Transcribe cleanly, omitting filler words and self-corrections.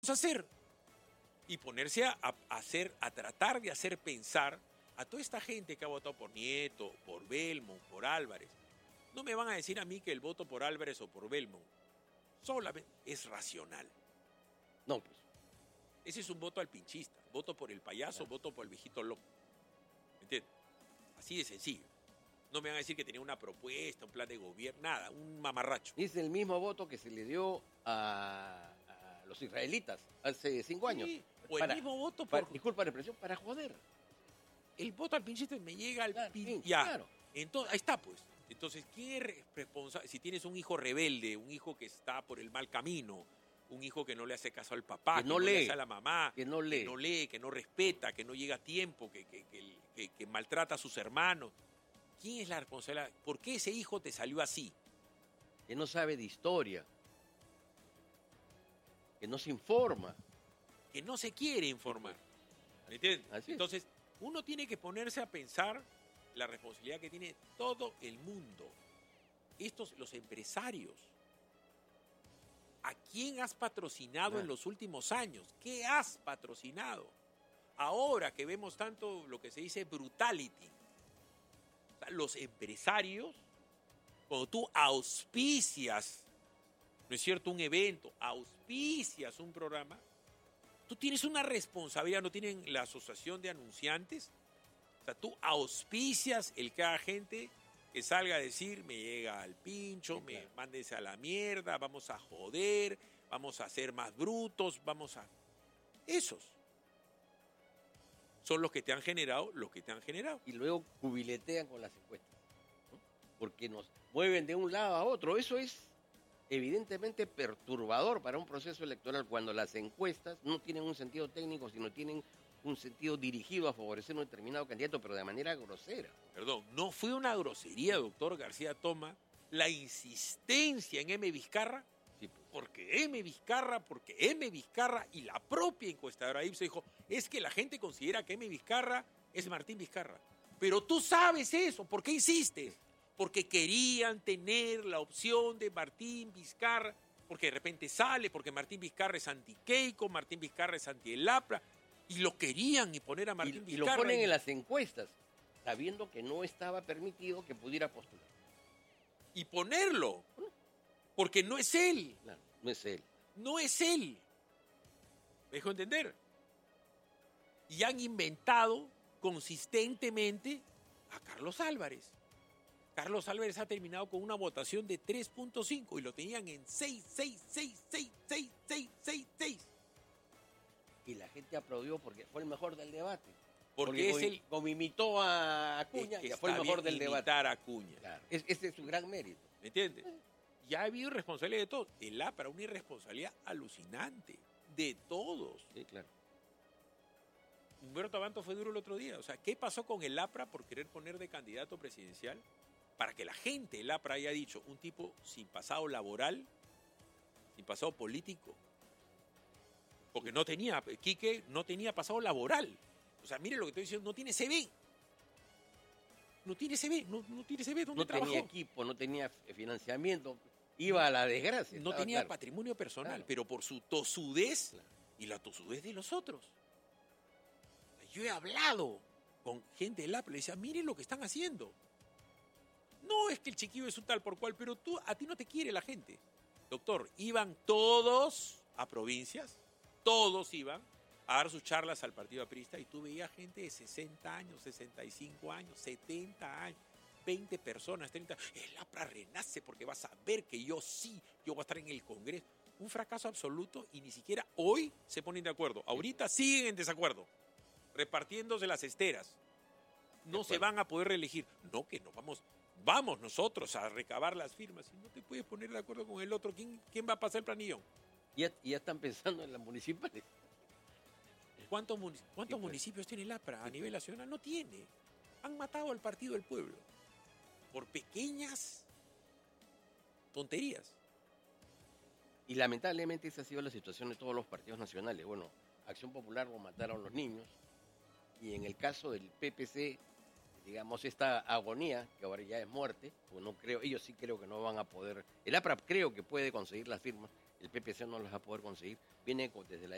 hacer? Y ponerse a tratar de hacer pensar a toda esta gente que ha votado por Nieto, por Belmont, por Álvarez. No me van a decir a mí que el voto por Álvarez o por Belmont solamente es racional. No, pues. Ese es un voto al pinchista. Voto por el payaso, claro. Voto por el viejito loco. ¿Me entiendes? Así de sencillo. No me van a decir que tenía una propuesta, un plan de gobierno, nada, un mamarracho. Es el mismo voto que se le dio a los israelitas hace 5 años. Sí, o el mismo voto por... Disculpa la expresión, para joder. El voto al pinchista me llega al claro, ya. Claro. Entonces, ahí está, pues. Entonces, ¿quién es responsable? Si tienes un hijo rebelde, un hijo que está por el mal camino, un hijo que no le hace caso al papá, que no le hace a la mamá, que no lee, que no respeta, que no llega a tiempo, que maltrata a sus hermanos. ¿Quién es la responsabilidad? ¿Por qué ese hijo te salió así? Que no sabe de historia, que no se informa. Que no se quiere informar. ¿Me entiendes? Entonces, uno tiene que ponerse a pensar la responsabilidad que tiene todo el mundo. Los empresarios. ¿A quién has patrocinado en los últimos años? ¿Qué has patrocinado? Ahora que vemos tanto lo que se dice brutality. O sea, los empresarios, cuando tú auspicias, ¿no es cierto?, un evento, auspicias un programa, tú tienes una responsabilidad, ¿no tienen la asociación de anunciantes? O sea, tú auspicias el que haga gente que salga a decir, me llega al pincho, sí, claro. Mándese a la mierda, vamos a joder, vamos a ser más brutos, vamos a... Esos son los que te han generado lo que te han generado. Y luego cubiletean con las encuestas, ¿no? Porque nos mueven de un lado a otro. Eso es evidentemente perturbador para un proceso electoral cuando las encuestas no tienen un sentido técnico, sino tienen un sentido dirigido a favorecer un determinado candidato, pero de manera grosera. Perdón, no fue una grosería, doctor García Toma, la insistencia en M. Vizcarra, sí, pues. Porque M. Vizcarra y la propia encuestadora Ipsos dijo, es que la gente considera que M. Vizcarra es Martín Vizcarra. Pero tú sabes eso, ¿por qué insistes? Porque querían tener la opción de Martín Vizcarra, porque de repente sale, porque Martín Vizcarra es anti-Keiko, Martín Vizcarra es anti-Elapra, y lo querían y poner a Martín Vizcarra. Y lo ponen en las encuestas, sabiendo que no estaba permitido que pudiera postular. Y ponerlo, porque no es él. Claro, no es él. No es él. ¿Me dejo entender? Y han inventado consistentemente a Carlos Álvarez. Carlos Álvarez ha terminado con una votación de 3.5 y lo tenían en 6. Y la gente aplaudió porque fue el mejor del debate. Porque como imitó a Acuña, es que fue el mejor del debate. Imitar a Acuña. Claro, ese es su gran mérito. ¿Me entiendes? Ya ha habido irresponsabilidad de todos. El APRA, una irresponsabilidad alucinante. De todos. Sí, claro. Humberto Abanto fue duro el otro día. O sea, ¿qué pasó con el APRA por querer poner de candidato presidencial? Para que la gente del APRA haya dicho, un tipo sin pasado laboral, sin pasado político. Porque no tenía, Quique no tenía pasado laboral. O sea, mire lo que estoy diciendo, no tiene CV. No tiene CV. ¿Dónde trabajó? No tenía equipo, no tenía financiamiento. Iba a la desgracia. No tenía patrimonio personal, pero por su tosudez y la tosudez de los otros. Yo he hablado con gente del APRA y le decía, miren lo que están haciendo. No es que el chiquillo es un tal por cual, pero a ti no te quiere la gente. Doctor, iban todos a provincias, todos iban a dar sus charlas al partido aprista y tú veías gente de 60 años, 65 años, 70 años, 20 personas, 30. El APRA renace porque vas a ver que yo voy a estar en el Congreso. Un fracaso absoluto y ni siquiera hoy se ponen de acuerdo. Ahorita siguen en desacuerdo, repartiéndose las esteras. No se van a poder reelegir. No, que no vamos nosotros a recabar las firmas. Si no te puedes poner de acuerdo con el otro, ¿quién va a pasar el planillón? Ya están pensando en las municipales. ¿Cuántos municipios tiene el APRA a nivel nacional? No tiene. Han matado al Partido del Pueblo por pequeñas tonterías. Y lamentablemente esa ha sido la situación de todos los partidos nacionales. Bueno, Acción Popular lo mataron los niños. Y en el caso del PPC, digamos, esta agonía, que ahora ya es muerte, pues no creo, ellos sí creo que no van a poder. El APRA creo que puede conseguir las firmas, el PPC no las va a poder conseguir. Viene desde la